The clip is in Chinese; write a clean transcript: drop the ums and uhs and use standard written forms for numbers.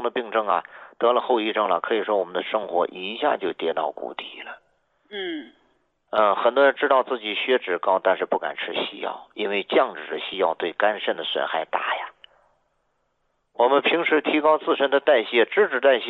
的病症啊，得了后遗症了，可以说我们的生活一下就跌到谷底了。很多人知道自己血脂高，但是不敢吃西药，因为降脂的西药对肝肾的损害大呀。我们平时提高自身的代谢，脂质代谢